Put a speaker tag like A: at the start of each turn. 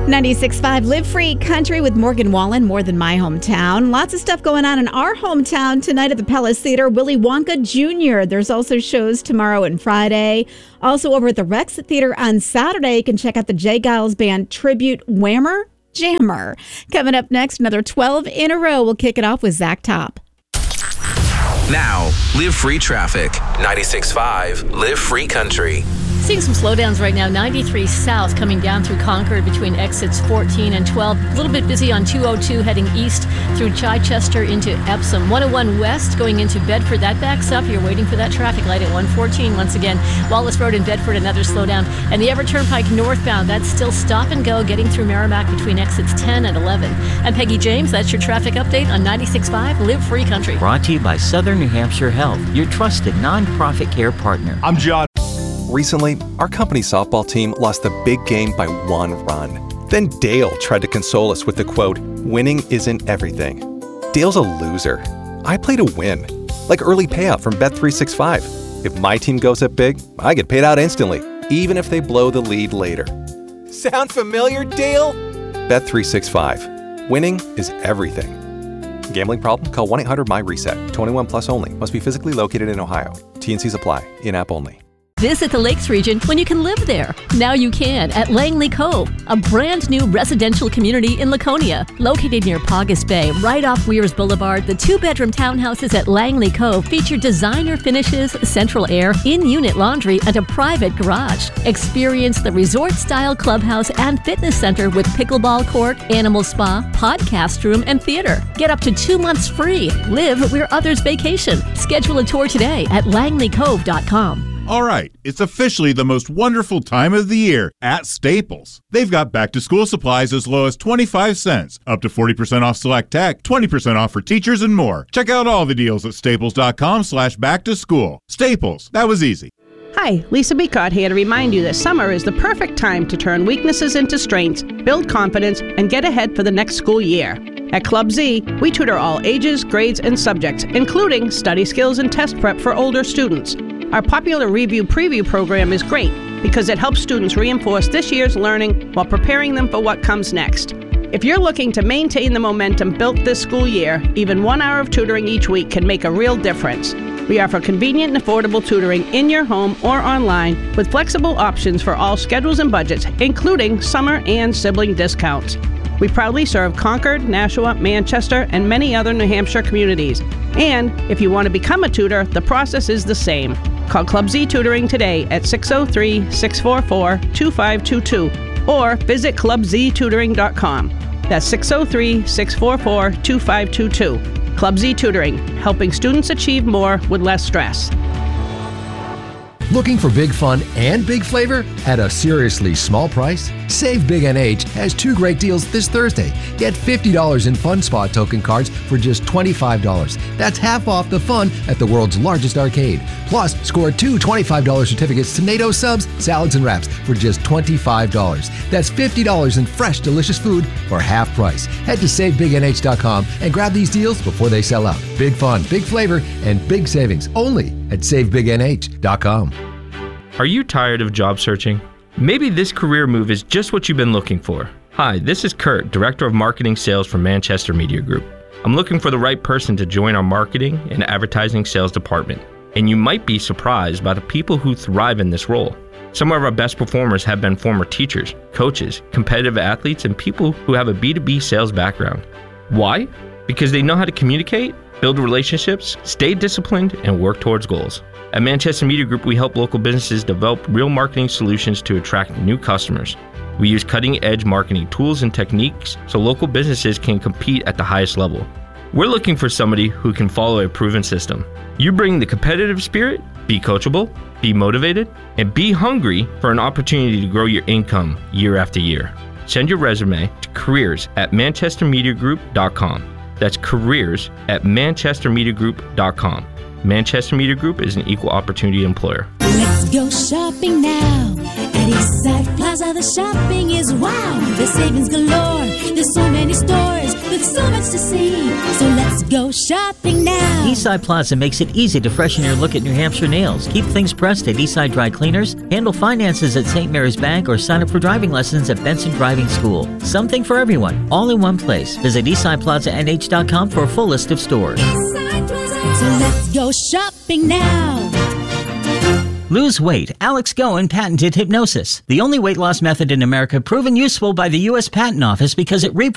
A: 96.5 Live Free Country with Morgan Wallen, More Than My Hometown. Lots of stuff going on in our hometown tonight at the Palace Theater. Willy Wonka Jr. There's also shows tomorrow and Friday. Also over at the Rex Theater on Saturday, you can check out the J. Giles Band Tribute Whammer Jammer. Coming up next, another 12 in a row. We'll kick it off with Zach Top.
B: Now, Live Free Traffic. 96.5 Live Free Country.
C: Seeing some slowdowns right now. 93 south coming down through Concord between exits 14 and 12. A little bit busy on 202 heading east through Chichester into Epsom. 101 west going into Bedford. That backs up. You're waiting for that traffic light at 114 once again. Wallace Road in Bedford, another slowdown. And the Everett Turnpike northbound, that's still stop and go getting through Merrimack between exits 10 and 11. I'm Peggy James. That's your traffic update on 96.5 Live Free Country.
D: Brought to you by Southern New Hampshire Health, your trusted nonprofit care partner.
E: I'm John.
F: Recently, our company softball team lost a big game by 1 run. Then Dale tried to console us with the quote, "Winning isn't everything." Dale's a loser. I play to win, like early payout from Bet365. If my team goes up big, I get paid out instantly, even if they blow the lead later. Sound familiar, Dale? Bet365. Winning is everything. Gambling problem? Call 1-800-MY-RESET. 21 plus only. Must be physically located in Ohio. T&Cs apply. In-app only.
C: Visit the Lakes region when you can live there. Now you can at Langley Cove, a brand new residential community in Laconia. Located near Paugus Bay, right off Weirs Boulevard, the 2-bedroom townhouses at Langley Cove feature designer finishes, central air, in-unit laundry, and a private garage. Experience the resort-style clubhouse and fitness center with pickleball court, animal spa, podcast room, and theater. Get up to 2 months free. Live where others vacation. Schedule a tour today at langleycove.com.
E: All right, it's officially the most wonderful time of the year at Staples. They've got back-to-school supplies as low as 25 cents, up to 40% off select tech, 20% off for teachers, and more. Check out all the deals at staples.com/back-to-school. Staples, that was easy.
G: Hi, Lisa Beacott here to remind you that summer is the perfect time to turn weaknesses into strengths, build confidence, and get ahead for the next school year. At Club Z, we tutor all ages, grades, and subjects, including study skills and test prep for older students. Our popular Review Preview program is great because it helps students reinforce this year's learning while preparing them for what comes next. If you're looking to maintain the momentum built this school year, even 1 hour of tutoring each week can make a real difference. We offer convenient and affordable tutoring in your home or online with flexible options for all schedules and budgets, including summer and sibling discounts. We proudly serve Concord, Nashua, Manchester, and many other New Hampshire communities. And if you want to become a tutor, the process is the same. Call Club Z Tutoring today at 603-644-2522 or visit clubztutoring.com. That's 603-644-2522. Club Z Tutoring, helping students achieve more with less stress.
H: Looking for big fun and big flavor at a seriously small price? Save Big NH has 2 great deals this Thursday. Get $50 in Fun Spot token cards for just $25. That's half off the fun at the world's largest arcade. Plus, score 2 $25 certificates to NATO subs, salads, and wraps for just $25. That's $50 in fresh, delicious food for half price. Head to SaveBigNH.com and grab these deals before they sell out. Big fun, big flavor, and big savings only at SaveBigNH.com.
I: Are you tired of job searching? Maybe this career move is just what you've been looking for. Hi, this is Kurt, Director of Marketing Sales for Manchester Media Group. I'm looking for the right person to join our marketing and advertising sales department. And you might be surprised by the people who thrive in this role. Some of our best performers have been former teachers, coaches, competitive athletes, and people who have a B2B sales background. Why? Because they know how to communicate, build relationships, stay disciplined, and work towards goals. At Manchester Media Group, we help local businesses develop real marketing solutions to attract new customers. We use cutting-edge marketing tools and techniques so local businesses can compete at the highest level. We're looking for somebody who can follow a proven system. You bring the competitive spirit, be coachable, be motivated, and be hungry for an opportunity to grow your income year after year. Send your resume to careers@manchestermediagroup.com. That's careers@manchestermediagroup.com. Manchester Media Group is an equal opportunity employer.
J: Let's go shopping now at Eastside Plaza. The shopping is wow. The savings galore. There's so many stores with so much to see. So let's let's go shopping now.
D: Eastside Plaza makes it easy to freshen your look at New Hampshire nails. Keep things pressed at Eastside Dry Cleaners, handle finances at St. Mary's Bank, or sign up for driving lessons at Benson Driving School. Something for everyone, all in one place. Visit EastsidePlazaNH.com for a full list of stores.
J: So let's go shopping now.
D: Lose weight. Alex Goen patented hypnosis, the only weight loss method in America proven useful by the U.S. Patent Office because it